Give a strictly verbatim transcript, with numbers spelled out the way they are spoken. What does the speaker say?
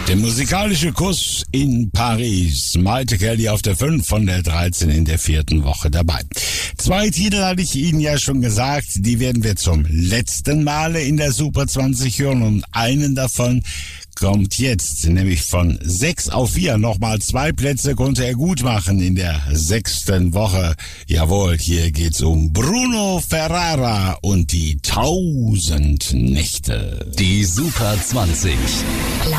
Der musikalische Kuss in Paris. Maite Kelly auf der fünf, von der dreizehn in der vierten Woche dabei. Zwei Titel hatte ich Ihnen ja schon gesagt, die werden wir zum letzten Male in der Super zwanzig hören und einen davon kommt jetzt, nämlich von sechs auf vier. Nochmal zwei Plätze konnte er gut machen in der sechsten Woche. Jawohl, hier geht's um Bruno Ferrara und die tausend Nächte. Die Super zwanzig.